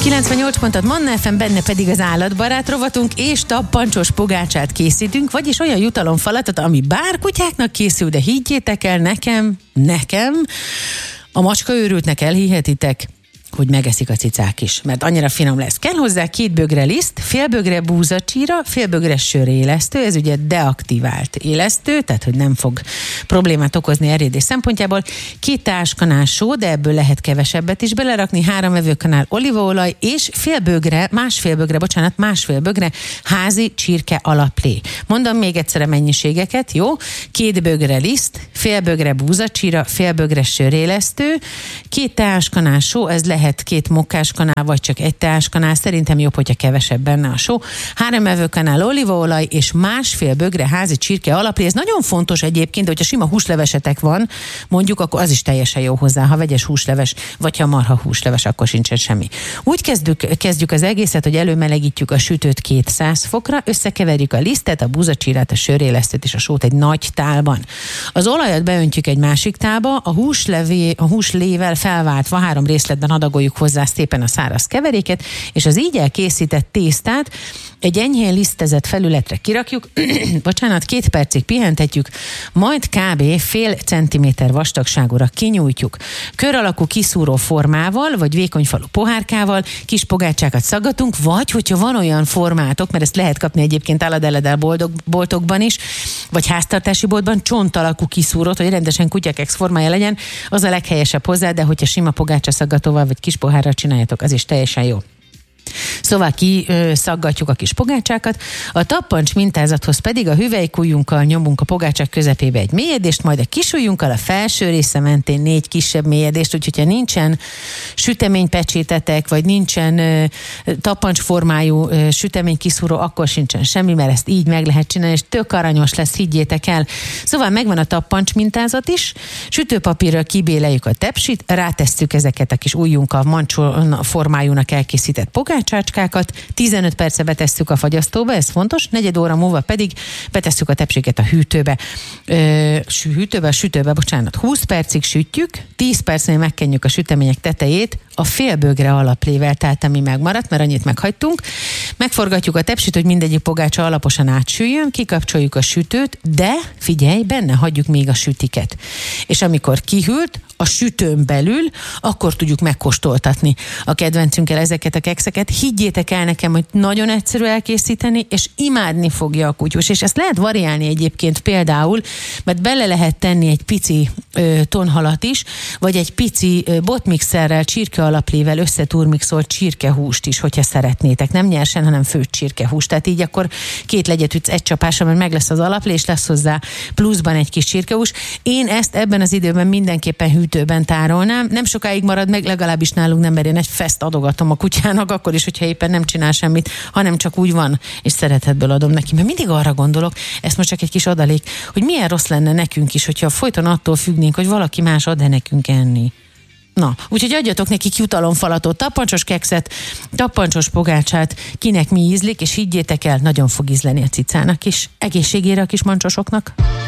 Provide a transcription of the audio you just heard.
98 pontot Manna FM, benne pedig az állatbarát rovatunk, és tappancsos pogácsát készítünk, vagyis olyan jutalomfalatot, ami bár kutyáknak készül, de higgyétek el nekem, a macskaőrültnek elhihetitek, hogy megeszik a cicák is, mert annyira finom lesz. Kell hozzá 2 bögre liszt, fél bögre búzacsíra, fél bögre sörélesztő, ez ugye deaktivált élesztő, tehát hogy nem fog problémát okozni erjedés szempontjából. 2 teáskanál só, de ebből lehet kevesebbet is belerakni, 3 evőkanál olívaolaj, és másfél bögre házi csirke alaplé. Mondom még egyszer a mennyiségeket, jó? 2 bögre liszt, fél bögre búzacsíra, fél bögre sörélesztő, 2 teáskanál só, ez lehet 2 mokkáskanál, vagy csak 1 teáskanál, szerintem jobb, hogyha kevesebb benne a só. 3 evőkanál olívaolaj, és másfél bögre házi csirke alaplé. Ez nagyon fontos egyébként, hogyha sima húslevesetek van, mondjuk, akkor az is teljesen jó hozzá, ha vegyes húsleves, vagy ha marha húsleves, akkor sincsen semmi. Úgy kezdjük az egészet, hogy előmelegítjük a sütőt 200 fokra, összekeverjük a lisztet, a búzacsírát, a sörélesztőt és a sót egy nagy tálban. Az olajat beöntjük egy másik tálba, a húslével felváltva 3 részletben adagoljuk hozzá szépen a száraz keveréket, és az így elkészített tésztát egy enyhén lisztezett felületre kirakjuk, 2 percig pihentetjük, majd kb. fél centiméter vastagságúra kinyújtjuk. Kör alakú kiszúró formával, vagy vékonyfalú pohárkával kis pogácsákat szaggatunk, vagy hogyha van olyan formátok, mert ezt lehet kapni egyébként Aladeledel boltokban is, vagy háztartási boltban, csont alakú kiszúrót, hogy rendesen kutyakex formája legyen, az a leghelyesebb hozzá, de hogyha sima pogácsa szaggatóval vagy kis pohárral csináljátok, az is teljesen jó. Szóval kiszaggatjuk a kis pogácsákat, a tappancs mintázathoz pedig a hüvelykujjunkkal nyomunk a pogácsák közepébe egy mélyedést, majd a kis ujjunkkal a felső része mentén 4 kisebb mélyedést, úgyhogy ha nincsen süteménypecsétetek, vagy nincsen tappancs formájú süteménykiszúró, akkor sincsen semmi, mert ezt így meg lehet csinálni, és tök aranyos lesz, higgyétek el. Szóval megvan a tappancs mintázat is, sütőpapírral kibéleljük a tepsit, rátesszük ezeket a kis ujjunkkal mancsol formájúnak elkészített pogácsácskákat, 15 perce betesszük a fagyasztóba, ez fontos, 4 óra múlva pedig betesszük a tepsiket a hűtőbe, 20 percig sütjük, 10 percnél megkenjük a sütemények tetejét a fél bögre alaplével, tehát ami megmaradt, mert annyit meghagytunk, megforgatjuk a tepsit, hogy mindegyik pogácsa alaposan átsüljön, kikapcsoljuk a sütőt, de figyelj, benne hagyjuk még a sütiket. És amikor kihűlt, a sütőn belül, akkor tudjuk megkóstoltatni a kedvencünkkel ezeket a kekszeket. Higgyétek el nekem, hogy nagyon egyszerű elkészíteni, és imádni fogja a kutyus. És ezt lehet variálni egyébként például, mert bele lehet tenni egy pici tonhalat is, vagy egy pici botmixerrel, csirkealaplével összeturmixolt csirkehúst is, hogyha szeretnétek. Nem nyersen, hanem főtt csirkehúst. Tehát így akkor 2 legyet ütsz egy csapásra, mert meg lesz az alaplé, és lesz hozzá pluszban egy kis csirkehús. Én ezt ebben az időben mindenképpen hűtőben tárolnám. Nem sokáig marad meg, legalábbis nálunk nem, mert én egy feszt adogatom a kutyának, akkor is, hogyha éppen nem csinál semmit, hanem csak úgy van, és szeretetből adom neki. Mert mindig arra gondolok, ez most csak egy kis adalék, hogy milyen rossz lenne nekünk is, hogyha folyton attól függnénk, hogy valaki más ad-e nekünk enni. Na, úgyhogy adjatok nekik jutalomfalatot, tappancsos kekszet, tappancsos pogácsát, kinek mi ízlik, és higgyétek el, nagyon fog ízleni a cicának is. Egészségére a kis mancsosoknak.